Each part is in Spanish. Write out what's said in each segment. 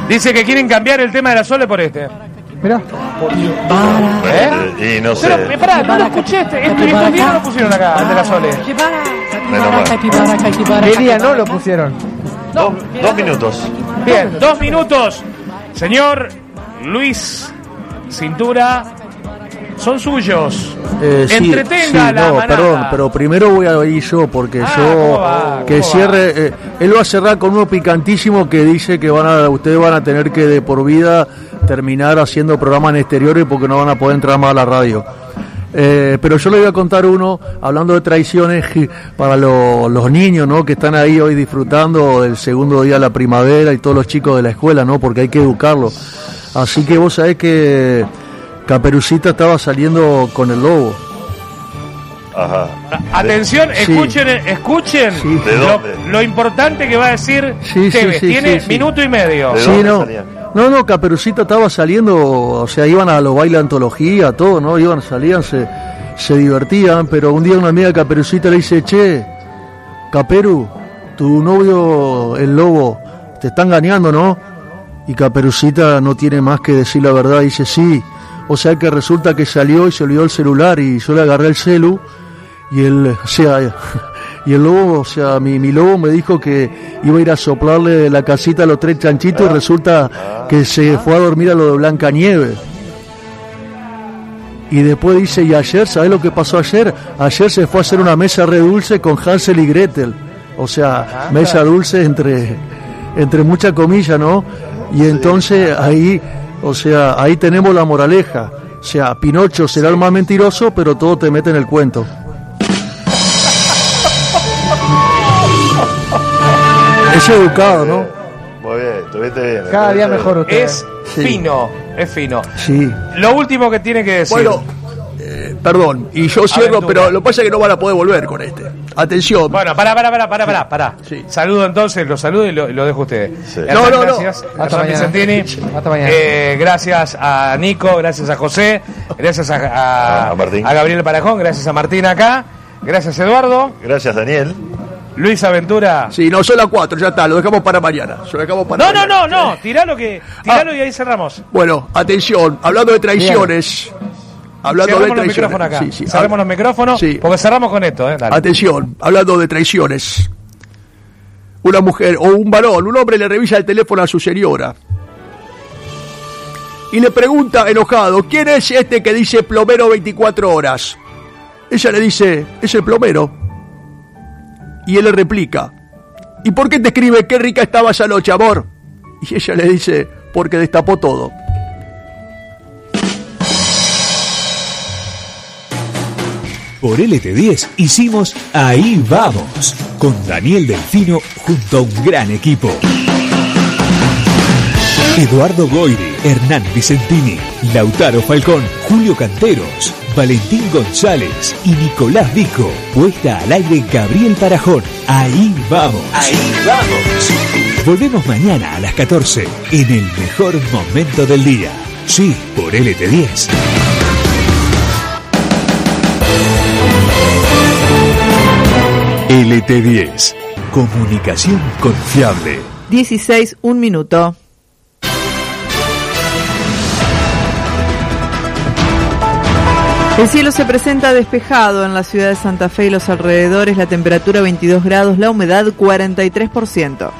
Dice que quieren cambiar el tema de la Sole por este. Mirá. ¿Eh? Y no sé. Pero, pará, no lo escuché. Estos días no lo pusieron acá, el de la Sole. ¿Qué día no lo pusieron? 2 minutos. Bien, 2 minutos. Señor Luis Cintura, son suyos. Entretenga la manada. Perdón, pero primero voy a ir yo, porque cierre. Él va a cerrar con uno picantísimo que dice que ustedes van a tener que de por vida terminar haciendo programas en exteriores porque no van a poder entrar más a la radio. Pero yo le voy a contar uno, hablando de traiciones, para los niños, ¿no?, que están ahí hoy disfrutando del segundo día de la primavera, y todos los chicos de la escuela, ¿no?, porque hay que educarlos. Así que vos sabés que Caperucita estaba saliendo con el lobo. Ajá. Atención, escuchen Sí. lo importante que va a decir Tevez. Tiene minuto y medio. Sí, no, Caperucita estaba saliendo, o sea, iban a los bailes de antología, todo, ¿no? Salían, se divertían, pero un día una amiga de Caperucita le dice: che, Caperu, tu novio, el lobo, te está engañando, ¿no? Y Caperucita no tiene más que decir la verdad, dice: sí. O sea que resulta que salió y se olvidó el celular, y yo le agarré el celu, y el lobo, o sea, mi lobo me dijo que iba a ir a soplarle la casita a los 3 chanchitos, y resulta que se fue a dormir a lo de Blancanieves. Y después dice: y ayer, ¿sabés lo que pasó ayer? Ayer se fue a hacer una mesa re dulce con Hansel y Gretel. O sea, mesa dulce entre muchas comillas, ¿no? Y entonces ahí tenemos la moraleja. O sea, Pinocho será el más mentiroso, pero todo te mete en el cuento. Es educado, ¿no? Muy bien, estuviste bien. Cada día mejor usted. Es fino. Sí. Lo último que tiene que decir. Bueno, perdón, y yo cierro, pero lo que pasa es que no van a poder volver con este. Atención. Bueno, pará. Sí. Saludo entonces, lo saludo y lo dejo a ustedes. Sí. Hernán, No. Gracias. Hasta Hernán mañana. Vicentini. Hasta mañana. Gracias a Nico, gracias a José, gracias a Martín. a Gabriel Parajón, gracias a Martín acá, gracias Eduardo, Gracias, Daniel. Luis Aventura. Sí, no, son las 4, ya está, lo dejamos para mañana. No, tiralo y ahí cerramos. Bueno, atención, hablando de traiciones. Cerramos los micrófonos acá. Cerramos los micrófonos, Sí. porque cerramos con esto. Dale. Atención, hablando de traiciones. Una mujer o un varón, un hombre le revisa el teléfono a su señora y le pregunta enojado: ¿quién es este que dice plomero 24 horas? Ella le dice: es el plomero. Y él le replica: ¿y por qué te escribe qué rica estaba esa noche, amor? Y ella le dice: porque destapó todo. Por LT10 hicimos Ahí Vamos, con Daniel Delfino junto a un gran equipo. Eduardo Goiri, Hernán Vicentini, Lautaro Falcón, Julio Canteros, Valentín González y Nicolás Vico. Puesta al aire Gabriel Parajón. Ahí vamos. Ahí vamos. Volvemos mañana a las 14 en el mejor momento del día. Sí, por LT10. LT10. Comunicación confiable. 16, 1 minuto. El cielo se presenta despejado en la ciudad de Santa Fe y los alrededores, la temperatura 22 grados, la humedad 43%.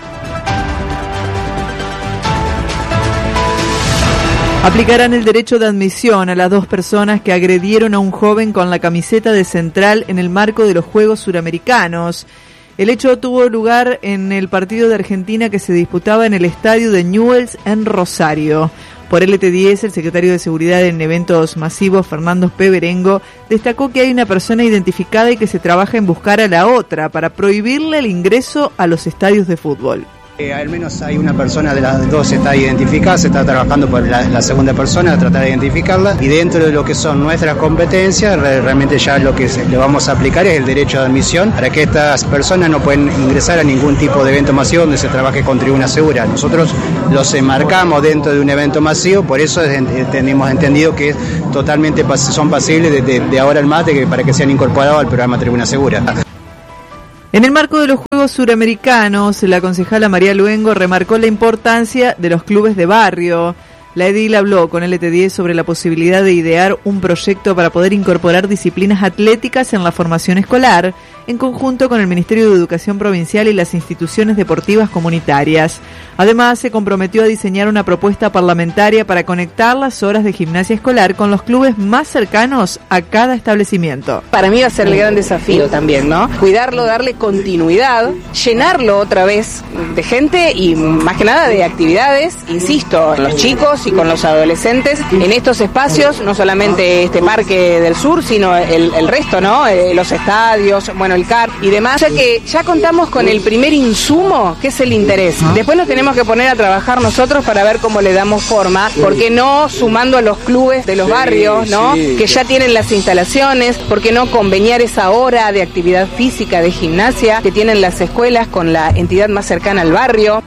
Aplicarán el derecho de admisión a las 2 personas que agredieron a un joven con la camiseta de Central en el marco de los Juegos Suramericanos. El hecho tuvo lugar en el partido de Argentina que se disputaba en el estadio de Newell's en Rosario. Por LT10, el secretario de Seguridad en Eventos Masivos, Fernando P. Berengo, destacó que hay una persona identificada y que se trabaja en buscar a la otra para prohibirle el ingreso a los estadios de fútbol. Al menos hay una persona de las 2 está identificada, se está trabajando por la segunda persona, tratar de identificarla, y dentro de lo que son nuestras competencias, realmente ya lo que le vamos a aplicar es el derecho de admisión para que estas personas no pueden ingresar a ningún tipo de evento masivo donde se trabaje con tribuna segura. Nosotros los enmarcamos dentro de un evento masivo, por eso hemos entendido que totalmente son pasibles de ahora en más para que sean incorporados al programa Tribuna Segura. En el marco de los Juegos Suramericanos, la concejala María Luengo remarcó la importancia de los clubes de barrio. La edil habló con LT10 sobre la posibilidad de idear un proyecto para poder incorporar disciplinas atléticas en la formación escolar, en conjunto con el Ministerio de Educación Provincial y las instituciones deportivas comunitarias. Además, se comprometió a diseñar una propuesta parlamentaria para conectar las horas de gimnasia escolar con los clubes más cercanos a cada establecimiento. Para mí va a ser el gran desafío también, ¿no? Cuidarlo, darle continuidad, llenarlo otra vez de gente y más que nada de actividades, insisto, con los chicos y con los adolescentes en estos espacios, no solamente este Parque del Sur, sino el resto, ¿no? Los estadios, bueno, el CAR y demás. O sea que ya contamos con el primer insumo, que es el interés. Después nos tenemos que poner a trabajar nosotros para ver cómo le damos forma, ¿por qué no sumando a los clubes de los barrios, ¿no? Que ya tienen las instalaciones, ¿por qué no conveniar esa hora de actividad física, de gimnasia que tienen las escuelas con la entidad más cercana al barrio?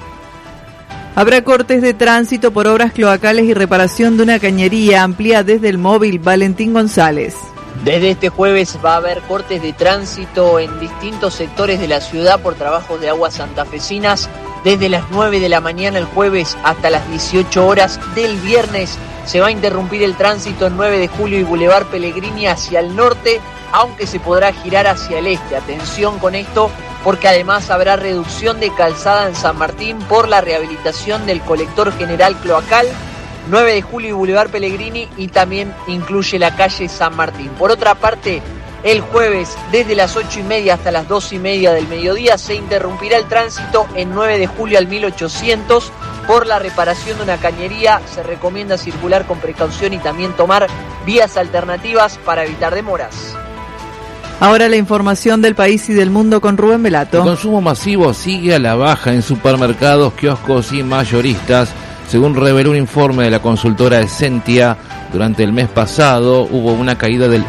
Habrá cortes de tránsito por obras cloacales y reparación de una cañería, amplía desde el móvil Valentín González. Desde este jueves va a haber cortes de tránsito en distintos sectores de la ciudad por trabajos de aguas santafesinas, desde las 9 de la mañana el jueves hasta las 18 horas del viernes. Se va a interrumpir el tránsito en 9 de julio y Boulevard Pellegrini hacia el norte, aunque se podrá girar hacia el este. Atención con esto, porque además habrá reducción de calzada en San Martín por la rehabilitación del colector general cloacal, 9 de julio y Boulevard Pellegrini, y también incluye la calle San Martín. Por otra parte, el jueves, desde las 8:30 hasta las 2:30 del mediodía, se interrumpirá el tránsito en 9 de julio al 1800 por la reparación de una cañería. Se recomienda circular con precaución y también tomar vías alternativas para evitar demoras. Ahora la información del país y del mundo con Rubén Velato. El consumo masivo sigue a la baja en supermercados, kioscos y mayoristas. Según reveló un informe de la consultora Essentia, durante el mes pasado hubo una caída del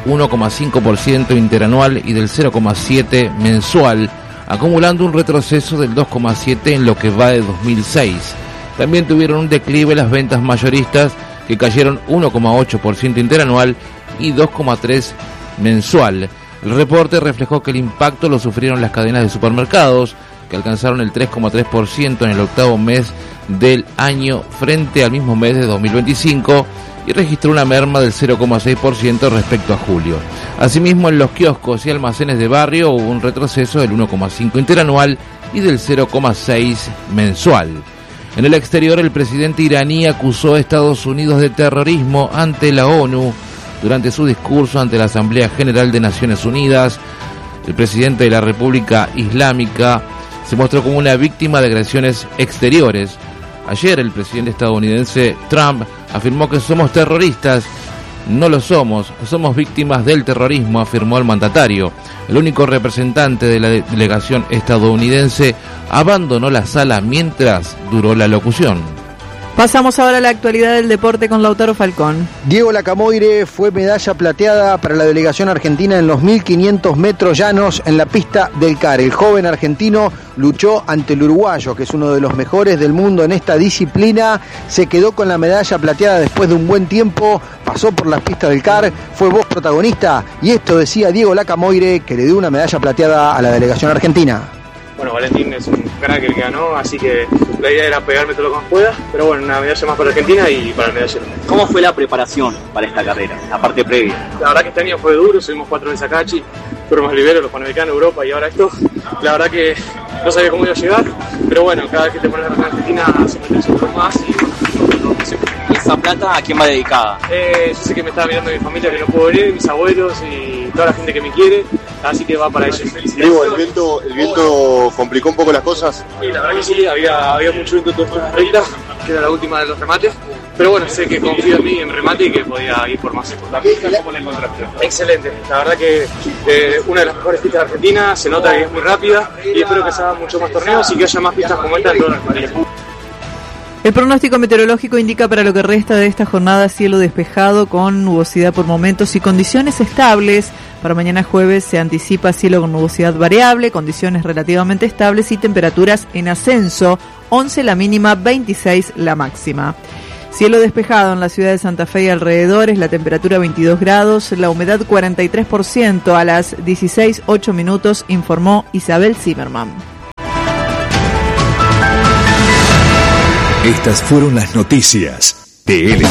1,5% interanual y del 0,7% mensual, acumulando un retroceso del 2,7% en lo que va de 2006. También tuvieron un declive las ventas mayoristas, que cayeron 1,8% interanual y 2,3% mensual. El reporte reflejó que el impacto lo sufrieron las cadenas de supermercados, que alcanzaron el 3,3% en el octavo mes del año frente al mismo mes de 2025 y registró una merma del 0,6% respecto a julio. Asimismo, en los kioscos y almacenes de barrio hubo un retroceso del 1,5% interanual y del 0,6% mensual. En el exterior, el presidente iraní acusó a Estados Unidos de terrorismo ante la ONU. Durante su discurso ante la Asamblea General de Naciones Unidas, el presidente de la República Islámica se mostró como una víctima de agresiones exteriores. Ayer el presidente estadounidense Trump afirmó que somos terroristas. No lo somos víctimas del terrorismo, afirmó el mandatario. El único representante de la delegación estadounidense abandonó la sala mientras duró la locución. Pasamos ahora a la actualidad del deporte con Lautaro Falcón. Diego Lacamoire fue medalla plateada para la delegación argentina en los 1500 metros llanos en la pista del CAR. El joven argentino luchó ante el uruguayo, que es uno de los mejores del mundo en esta disciplina. Se quedó con la medalla plateada después de un buen tiempo, pasó por las pistas del CAR, fue voz protagonista, y esto decía Diego Lacamoire, que le dio una medalla plateada a la delegación argentina. Bueno, Valentín es un crack el que ganó, así que la idea era pegarme todo lo que más pueda, pero bueno, una medalla más para Argentina y para el medallero. ¿Cómo fue la preparación para esta carrera, la parte previa? La verdad que este año fue duro, subimos 4 en Sacachi, fuimos liberos, los Panamericanos, Europa y ahora esto. La verdad que no sabía cómo iba a llegar, pero bueno, cada vez que te pones la Argentina se mete un poco más y bueno, ¿Y esa plata a quién va dedicada? Yo sé que me está mirando mi familia que no puedo venir, mis abuelos y toda la gente que me quiere, así que va para ellos. Diego, ¿el viento complicó un poco las cosas? Sí, la verdad que sí, había mucho viento toda esta recta, que era la última de los remates, pero bueno, sé que confío en mí, en remate y que podía ir por más. ¿Cómo la encontraste? Excelente, la verdad que una de las mejores pistas de Argentina, se nota que es muy rápida y espero que se hagan muchos más torneos y que haya más pistas como esta en todas las países. El pronóstico meteorológico indica para lo que resta de esta jornada cielo despejado con nubosidad por momentos y condiciones estables. Para mañana jueves se anticipa cielo con nubosidad variable, condiciones relativamente estables y temperaturas en ascenso, 11 la mínima, 26 la máxima. Cielo despejado en la ciudad de Santa Fe y alrededores, la temperatura 22 grados, la humedad 43%. A las 16:08 informó Isabel Zimmerman. Estas fueron las noticias de LT.